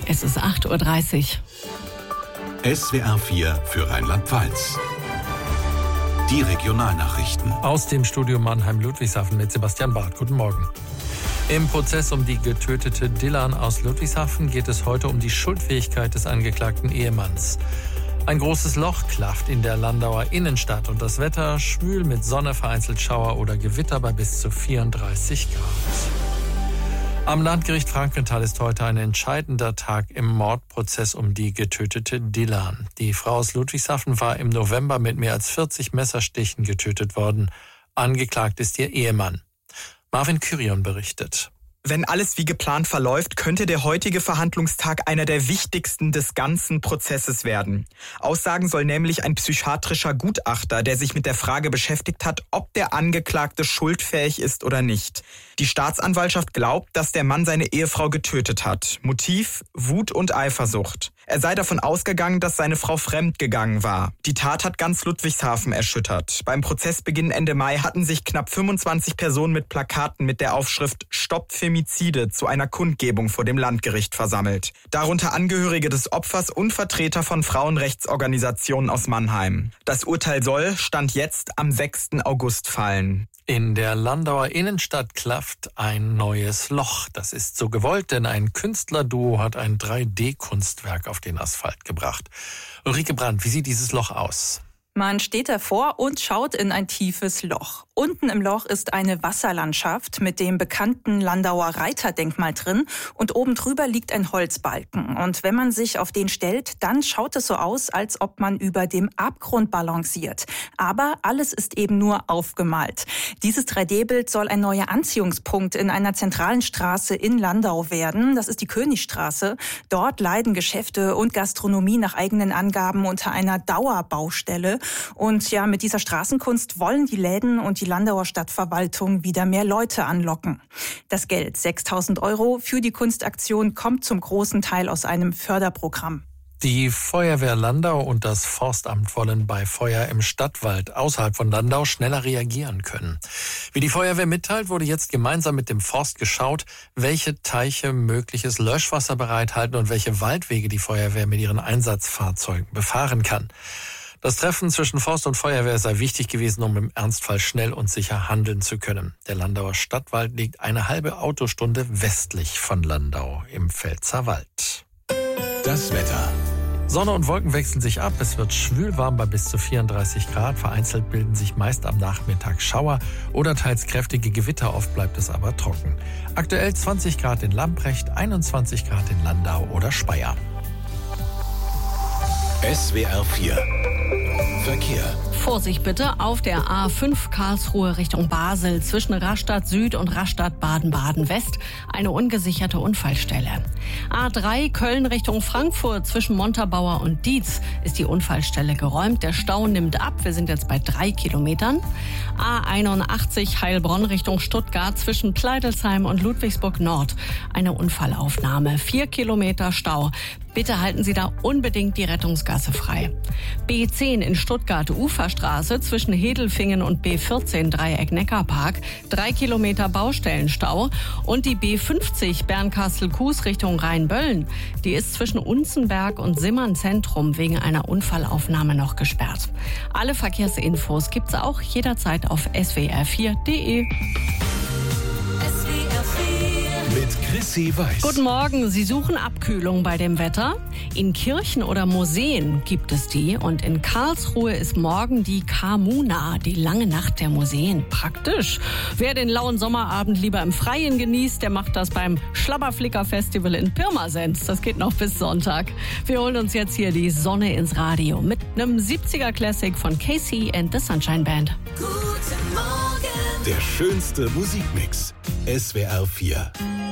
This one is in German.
Es ist 8:30 Uhr. SWR 4 für Rheinland-Pfalz. Die Regionalnachrichten. Aus dem Studio Mannheim-Ludwigshafen mit Sebastian Barth. Guten Morgen. Im Prozess um die getötete Dilan aus Ludwigshafen geht es heute um die Schuldfähigkeit des angeklagten Ehemanns. Ein großes Loch klafft in der Landauer Innenstadt und das Wetter schwül mit Sonne, vereinzelt Schauer oder Gewitter bei bis zu 34 Grad. Am Landgericht Frankenthal ist heute ein entscheidender Tag im Mordprozess um die getötete Dilan. Die Frau aus Ludwigshafen war im November mit mehr als 40 Messerstichen getötet worden. Angeklagt ist ihr Ehemann. Marvin Kyrion berichtet. Wenn alles wie geplant verläuft, könnte der heutige Verhandlungstag einer der wichtigsten des ganzen Prozesses werden. Aussagen soll nämlich ein psychiatrischer Gutachter, der sich mit der Frage beschäftigt hat, ob der Angeklagte schuldfähig ist oder nicht. Die Staatsanwaltschaft glaubt, dass der Mann seine Ehefrau getötet hat. Motiv: Wut und Eifersucht. Er sei davon ausgegangen, dass seine Frau fremdgegangen war. Die Tat hat ganz Ludwigshafen erschüttert. Beim Prozessbeginn Ende Mai hatten sich knapp 25 Personen mit Plakaten mit der Aufschrift »Stopp Femizide« zu einer Kundgebung vor dem Landgericht versammelt. Darunter Angehörige des Opfers und Vertreter von Frauenrechtsorganisationen aus Mannheim. Das Urteil soll, Stand jetzt, am 6. August fallen. In der Landauer Innenstadt klafft ein neues Loch. Das ist so gewollt, denn ein Künstlerduo hat ein 3D-Kunstwerk auf den Asphalt gebracht. Ulrike Brandt, wie sieht dieses Loch aus? Man steht davor und schaut in ein tiefes Loch. Unten im Loch ist eine Wasserlandschaft mit dem bekannten Landauer Reiterdenkmal drin und oben drüber liegt ein Holzbalken. Und wenn man sich auf den stellt, dann schaut es so aus, als ob man über dem Abgrund balanciert. Aber alles ist eben nur aufgemalt. Dieses 3D-Bild soll ein neuer Anziehungspunkt in einer zentralen Straße in Landau werden. Das ist die Königstraße. Dort leiden Geschäfte und Gastronomie nach eigenen Angaben unter einer Dauerbaustelle. Und ja, mit dieser Straßenkunst wollen die Läden und die Landauer Stadtverwaltung wieder mehr Leute anlocken. Das Geld, 6.000 €, für die Kunstaktion kommt zum großen Teil aus einem Förderprogramm. Die Feuerwehr Landau und das Forstamt wollen bei Feuer im Stadtwald außerhalb von Landau schneller reagieren können. Wie die Feuerwehr mitteilt, wurde jetzt gemeinsam mit dem Forst geschaut, welche Teiche mögliches Löschwasser bereithalten und welche Waldwege die Feuerwehr mit ihren Einsatzfahrzeugen befahren kann. Das Treffen zwischen Forst und Feuerwehr sei wichtig gewesen, um im Ernstfall schnell und sicher handeln zu können. Der Landauer Stadtwald liegt eine halbe Autostunde westlich von Landau im Pfälzerwald. Das Wetter. Sonne und Wolken wechseln sich ab. Es wird schwülwarm bei bis zu 34 Grad. Vereinzelt bilden sich meist am Nachmittag Schauer oder teils kräftige Gewitter. Oft bleibt es aber trocken. Aktuell 20 Grad in Lamprecht, 21 Grad in Landau oder Speyer. SWR 4 Verkehr. Vorsicht bitte auf der A5 Karlsruhe Richtung Basel zwischen Rastatt Süd und Rastatt Baden-Baden West eine ungesicherte Unfallstelle. A3 Köln Richtung Frankfurt zwischen Montabaur und Dietz ist die Unfallstelle geräumt. Der Stau nimmt ab. Wir sind jetzt bei 3 Kilometern. A81 Heilbronn Richtung Stuttgart zwischen Pleidelsheim und Ludwigsburg Nord eine Unfallaufnahme. 4 Kilometer Stau. Bitte halten Sie da unbedingt die Rettungsgasse frei. B10 in Stuttgart Uferstraße zwischen Hedelfingen und B14 Dreieck Neckarpark 3 Kilometer Baustellenstau und die B50 Bernkastel-Kues Richtung Rheinböllen, die ist zwischen Unzenberg und Simmern Zentrum wegen einer Unfallaufnahme noch gesperrt. Alle Verkehrsinfos gibt's auch jederzeit auf swr4.de. Mit Chrissy Weiß. Guten Morgen. Sie suchen Abkühlung bei dem Wetter? In Kirchen oder Museen gibt es die. Und in Karlsruhe ist morgen die Carmuna, die lange Nacht der Museen. Praktisch. Wer den lauen Sommerabend lieber im Freien genießt, der macht das beim Schlabberflicker-Festival in Pirmasens. Das geht noch bis Sonntag. Wir holen uns jetzt hier die Sonne ins Radio mit einem 70er-Classic von Casey and the Sunshine Band. Guten Morgen. Der schönste Musikmix. SWR 4.